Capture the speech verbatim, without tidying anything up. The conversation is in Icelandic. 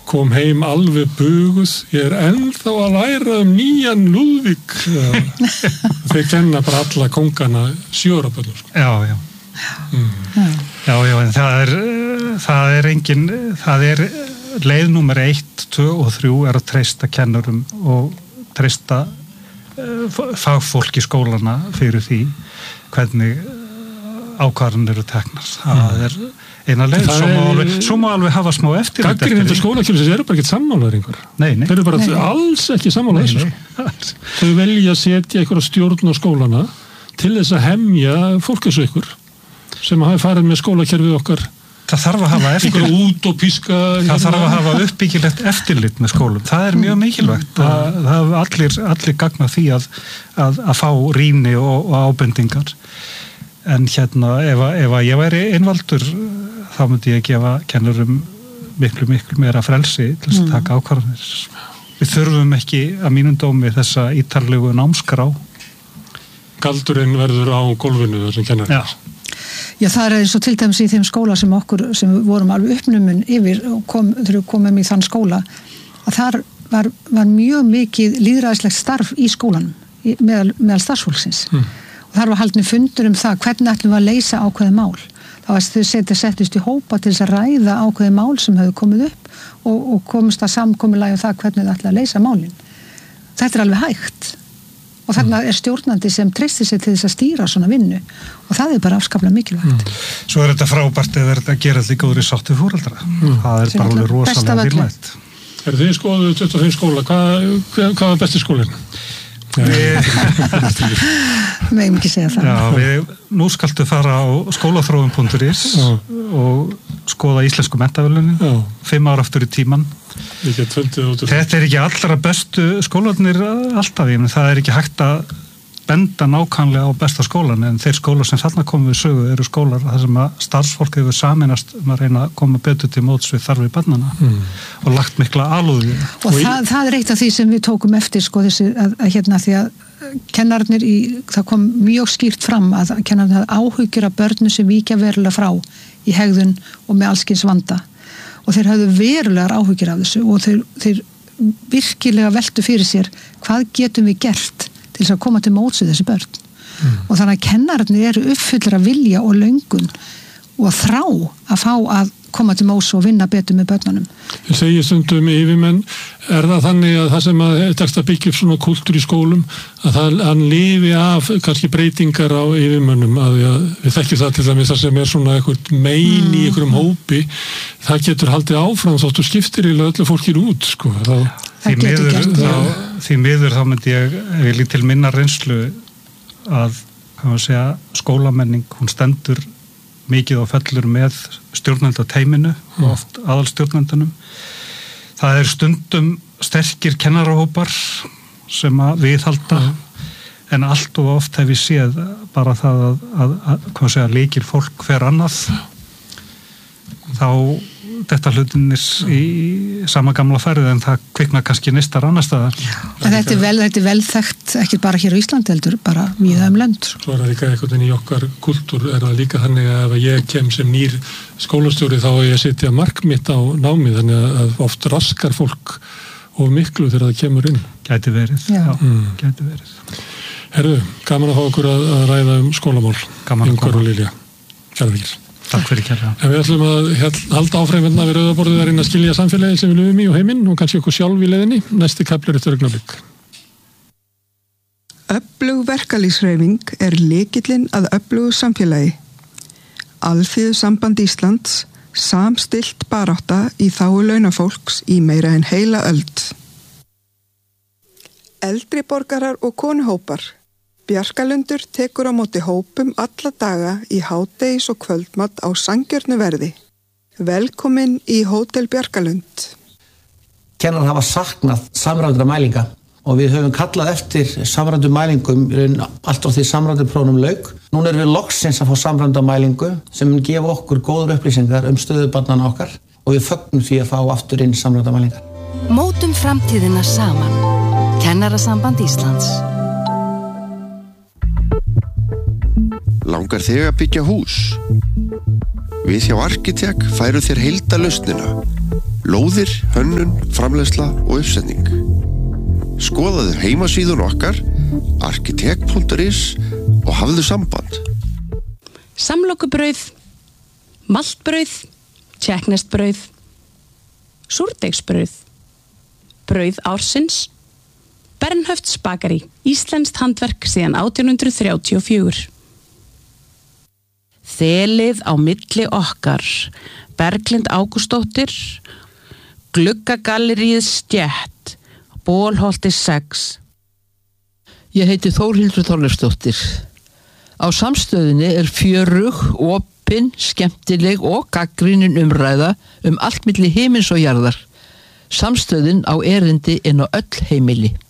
kom heim alveg buguð, ég er ennþá að læra um nýjan Lúðvík. Þeir kenna bara alla kóngana sjóraböllur. Sko. Já, já. Mm. Já, já, en það er, það er engin, það er leið númer eitt, tvö og þrjú er að treysta kennurum og treysta fagfólk í skólana fyrir því hvernig ákvarðanir eru teknar. Það er eina leið, svo má alveg, svo má alveg hafa smá eftir. Gagnrýnendur skólakjörnins eru bara ekki sammálaðir einhver. Nei, nei. Þeir eru bara nei, nei. alls ekki sammálaðir þessu. Þau velja að setja einhverja stjórn á skólana til þess að hemja fólk eins og ykkur sem hafi farið með skólakerfið okkar. Það þarf að hafa eftirlit. Út og píska. Það þarf að hafa uppbyggilegt eftirlit með skólum. Það er mjög mikilvægt. Það, það hafa allir, allir gagnað því að, að, að fá rýni og, og ábendingar. En hérna, ef, ef að ég væri einvaldur, þá myndi ég gefa kennurum miklu, miklu meira frelsi til þess að taka ákvarðanir. Við þurfum ekki að mínum dómi þessa ítarlegu námskrá. Galdurinn verður á gólfinu þessum kennar. Já. Já, það er eins og til dæmis í þeim skóla sem okkur, sem við vorum alveg uppnumin yfir og kom, þegar við komum í þann skóla, að þar var, var mjög mikið lýðræðislegt starf í skólanum, í, meðal, meðal starfsfólksins. Mm. Og þar var haldin fundur um það, hvernig ætlum við að leysa ákveðið mál. Það var þau setja settist í hópa til þess að ræða ákveðið mál sem hefur komið upp og, og komist að samkomulagi um það hvernig þau ætla að leysa málin. Þetta er alveg hægt. Og þarna er stjórnandi sem treystir sig til þess að stýra svona vinnu og það er bara afskaplega mikilvægt. Mm. Svo er þetta frábært eða er þetta að gera þetta í góðri sátt við foreldra. Mm. Það er bara alveg rosalega dýrmætt. Er þið skoðuð tuttugu og fimm skóla? Hvað, hvað var besti skólinn? Við megum ekki segja það. Já, við, nú skaltu fara á skólaþróun punktur is og skoða íslensku menntaverðlaunin, fimm ár aftur í tíman. Þetta er ekki allra bestu skólarnir alltaf, ég menn það er ekki hægt að benda nákvæmlega á besta skólan en þeir skólar sem þarna komum við sögu eru skólar þar sem að starfsfólk hefur sameinast um að reyna að koma betur til móts við þarfir barnanna mm. og lagt mikla alúði. Og, og það, í... það er eitt af því sem við tókum eftir sko þessi að, að hérna því að kennararnir í, það kom mjög skýrt fram að kennararnir hafði áhyggjur af börnum sem víkja verulega frá í hegðun og með allskins vanda og þeir hafðu verulegar áhyggjur af þessu og þeir, þeir virkilega veltu fyrir sér hvað getum við gert til þess að koma til móts við þessi börn. Mm. Og þannig að kennararnir eru uppfullir af vilja og löngun og þrá að fá að koma til móts og vinna betur með börnunum. Ég segi stundum yfirmenn, er það þannig að það sem að tekst að byggja upp svona kultúr í skólum, að það hann lifi af kannski breytingar á yfirmönnum, að við þekkjum það til dæmis það sem er svona eitthvað mein mm. í einhverjum hópi, það getur haldið áfram þóttu skiptir í öllu fólkir út, sko. Það, því, miður, þá, því miður þá myndi ég, ef ég lít til minna reynslu að, hvað maður segja, skólamenning, hún stendur mikið og fellur með stjórnendateiminu og oft aðalstjórnendunum. Það er stundum sterkir kennarahópar sem að viðhalda uh-huh. en allt og oft hef ég séð bara það að, að, að hvað segja, líkir fólk hver annað þá þetta hlutinir í sama gamla færið en það kvikna kannski nýstar annar staðar. En þetta er vel, þetta er vel þekkt ekki bara hér á Íslandi heldur, bara víða um lönd. Svo er það líka einhvern veginn í okkar kultúr er það líka þannig að ef ég kem sem nýr skólastjóri þá er ég að setja markmitt á námi þannig að oft raskar fólk of miklu þegar það kemur inn. Gæti verið. Já, já mm. gæti verið. Herðu, gaman að fá okkur að, að ræða um skólamál. Gaman að koma. Og Lilja. Kærlega. Takk fyrir kærlega. En við ætlum að halda áfram hérna við rauðaborðið að reyna að skilja samfélagið sem við lifum í og heiminn og kannski okkur sjálf í leiðinni. Næsti kafli er eftir augnablik. Öflug verkalýðshreyfing er lykillinn að öflugu samfélagi. Alþýðusamband Íslands, samstillt barátta í þágu launafólks í meira en heila öld. Eldri borgarar og konuhópar. Bjarkalundur tekur á móti hópum alla daga í hádegis og kvöldmatt á sanngjörnu verði. Velkomin í Hótel Bjarkalund. Kennarar hafa saknað samræmdra mælinga og við höfum kallað eftir samræmdum mælingum allt á því samræmduprófum lauk. Núna erum við loksins að fá samræmda mælingu sem mun gefa okkur góður upplýsingar um stöðu barnanna okkar og við fögnum því að fá aftur inn samræmda mælingar. Mótum framtíðina saman. Kennarasamband Íslands. Langar þig að byggja hús? Við hjá Arkitek færum þér heildarlausnina. Lóðir, hönnun, framleiðsla og uppsetning. Skoðaðu heimasíðun okkar arkitekt punktur is og hafðu samband. Samlokubrauð, maltbrauð, tékkneskt súrdeigsbrauð, brauð ársins, Bernhöfts bakari, íslenskt handverk síðan átján hundruð þrjátíu og fjögur. Þelið á milli okkar, Berglind Ágústsdóttir, Gluggagalleríið Stjett, Bólholti sex. Ég heiti Þórhildur Þorleifsdóttir. Á samstöðinni er fjörug, opin, skemmtileg og gagnrýnin umræða um allt milli himins og jarðar. Samstöðin á erindi inn á öll heimili.